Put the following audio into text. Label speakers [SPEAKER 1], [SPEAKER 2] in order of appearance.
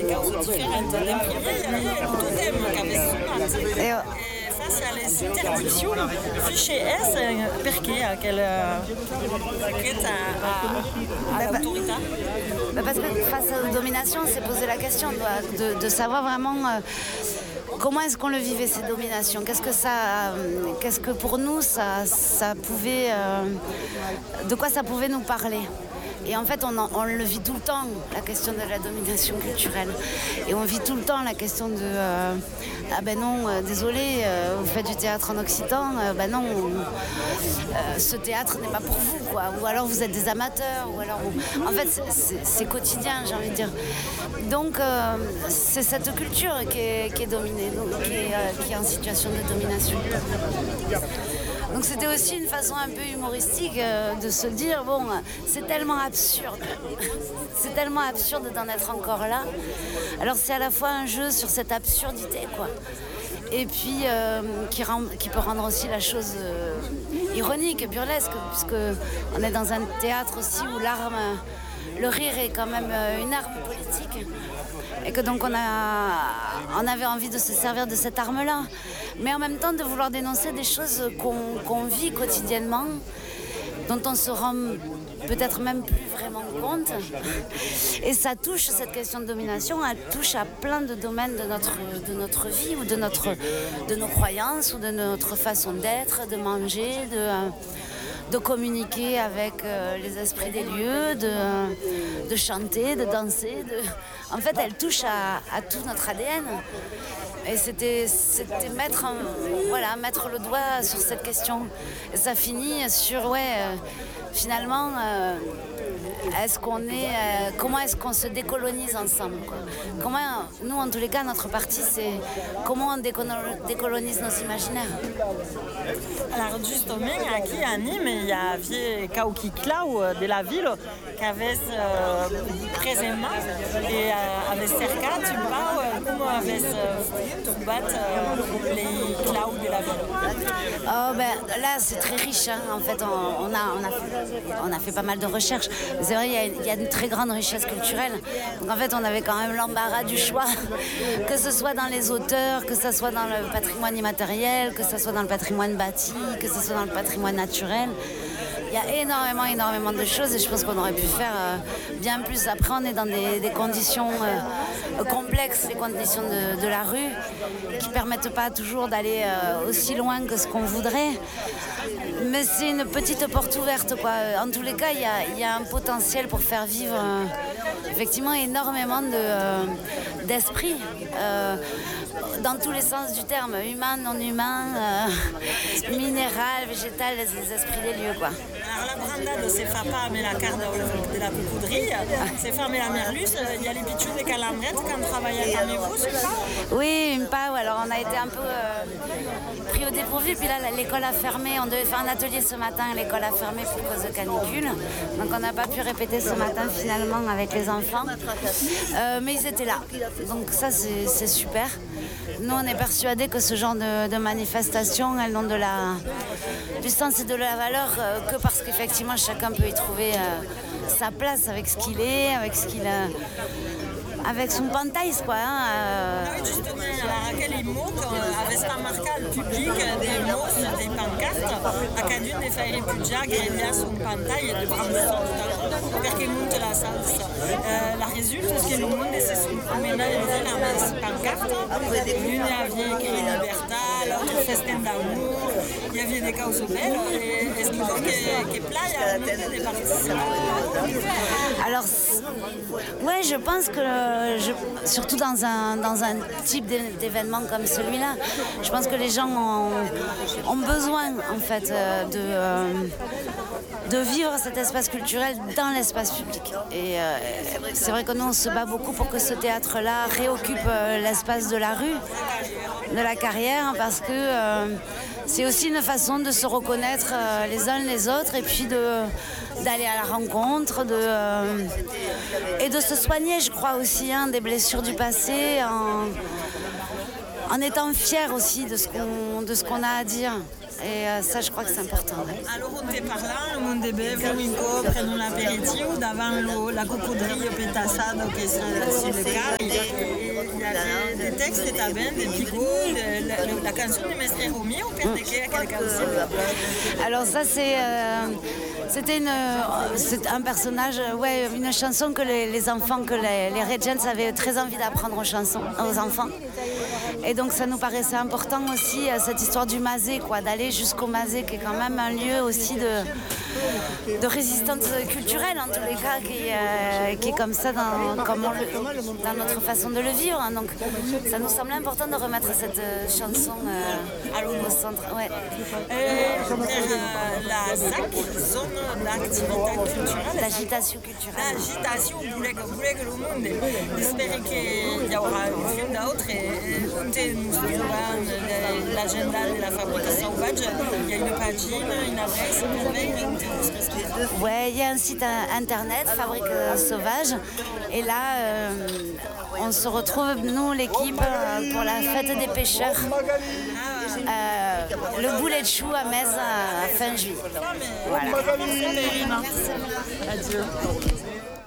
[SPEAKER 1] causas diferentes. D'imprimir, il y a tout thème qu'avait sonat. Face à les interdictions, fichier S, perché à l'autorité.
[SPEAKER 2] Parce que face aux dominations, on s'est posé la question de savoir vraiment comment est-ce qu'on le vivait, ces dominations. Qu'est-ce que pour nous ça pouvait, de quoi ça pouvait nous parler. Et en fait, on le vit tout le temps, la question de la domination culturelle. Et on vit tout le temps la question de ah ben non, désolé, vous faites du théâtre en occitan, ben non, ce théâtre n'est pas pour vous, quoi. Ou alors vous êtes des amateurs, ou alors en fait, c'est quotidien, j'ai envie de dire. Donc, c'est cette culture qui est dominée, donc, qui est en situation de domination. Donc c'était aussi une façon un peu humoristique de se dire, bon, c'est tellement absurde, c'est tellement absurde d'en être encore là. Alors c'est à la fois un jeu sur cette absurdité, quoi. Et puis qui peut rendre aussi la chose ironique, burlesque, puisque on est dans un théâtre aussi où le rire est quand même une arme politique. Et que donc on avait envie de se servir de cette arme-là. Mais en même temps de vouloir dénoncer des choses qu'on vit quotidiennement, dont on se rend peut-être même plus vraiment compte. Et ça touche, cette question de domination, elle touche à plein de domaines de notre vie ou de nos croyances ou de notre façon d'être, de manger, de communiquer avec les esprits des lieux, de chanter, de danser. En fait, elle touche à tout notre ADN. Et c'était mettre le doigt sur cette question. Et ça finit sur, finalement, comment est-ce qu'on se décolonise ensemble, quoi. Comment, nous, en tous les cas, notre parti, c'est comment on décolonise nos imaginaires.
[SPEAKER 1] Alors justement, ici à Nîmes, il y avait Kauki Clau de la ville qui avait présentement et avec Cerca, tu parles comment avait les clouds de la ville.
[SPEAKER 2] Là, c'est très riche, hein. En fait, on a fait pas mal de recherches. C'est vrai, il y a une très grande richesse culturelle. Donc en fait, on avait quand même l'embarras du choix, que ce soit dans les auteurs, que ce soit dans le patrimoine immatériel, que ce soit dans le patrimoine bâti, que ce soit dans le patrimoine naturel. Il y a énormément de choses et je pense qu'on aurait pu faire bien plus. Après, on est dans des conditions complexes, les conditions de la rue, qui ne permettent pas toujours d'aller aussi loin que ce qu'on voudrait. Mais c'est une petite porte ouverte, quoi. En tous les cas, il y a un potentiel pour faire vivre effectivement énormément d'esprit. Dans tous les sens du terme, humain, non humain, minéral, végétal, les esprits des lieux, quoi.
[SPEAKER 1] Alors la brandade, c'est fa pas mais la carte de la coudrerie, c'est fa mais la merlus, il y a les pitchous des calambrettes quand on travaillait à Mévaux, c'est ça?
[SPEAKER 2] Oui, une pau, alors on a été un peu pris au dépourvu, puis là l'école a fermé, on devait faire un atelier ce matin, l'école a fermé pour cause de canicule, donc on n'a pas pu répéter ce matin finalement avec les enfants, mais ils étaient là, donc ça c'est super. Nous, on est persuadés que ce genre de manifestations, elles n'ont du sens et de la valeur que parce qu'effectivement, chacun peut y trouver sa place avec ce qu'il est, avec son pantaise, quoi.
[SPEAKER 1] Justement, Raquel monte avec un marquage public des mots sur des pancartes a cadune des feuilles répudias qui est son pantaille de brandissant perché monte la salsa. La résulte, c'est que le monde c'est son ménage la pancarte. L'une avait écrit Libertà, l'autre Festin d'amour. Il y avait des causes belles et ce qui fait que plat, il y a des participants.
[SPEAKER 2] Alors, ouais, je pense que surtout dans un type d'événement comme celui-là, je pense que les gens ont besoin en fait de vivre cet espace culturel dans l'espace public. Et c'est vrai que nous on se bat beaucoup pour que ce théâtre-là réoccupe l'espace de la rue, de la carrière, parce que c'est aussi une façon de se reconnaître les uns les autres et puis d'aller à la rencontre et de se soigner, je crois aussi, des blessures du passé en étant fier aussi de ce qu'on a à dire. Et ça, je crois que c'est important. Ouais.
[SPEAKER 1] Alors, on te parla, le monde de bevo, minco, prenons l'apéritif, davant la cocodrille pétassade, qui est sur le cas. texte est à ben, des picots, la canzone di Mestre Romeo, per te che è quelle canzone?
[SPEAKER 2] Alors ça c'était c'est un personnage, une chanson que les enfants, que les Regents avaient très envie d'apprendre aux enfants. Et donc ça nous paraissait important aussi, cette histoire du Mazé, d'aller jusqu'au Mazé, qui est quand même un lieu aussi de résistance culturelle, en tous les cas, qui est comme ça dans notre façon de le vivre. Donc ça nous semblait important de remettre cette chanson au centre. Ouais.
[SPEAKER 1] La ZAC, zone d'actività culturale.
[SPEAKER 2] L'agitazione culturale.
[SPEAKER 1] L'agitazione bulega lo mondo. Spero che ci avrà un film d'autres et l'agenda de la fabrique sauvage. Il y a une pagine, une adresse,
[SPEAKER 2] il y a un site internet, Fabrique Sauvage. Et là, on se retrouve, nous, l'équipe, pour la fête des pêcheurs. Le boulet de chou à Metz à fin juillet. Voilà.
[SPEAKER 1] Adieu.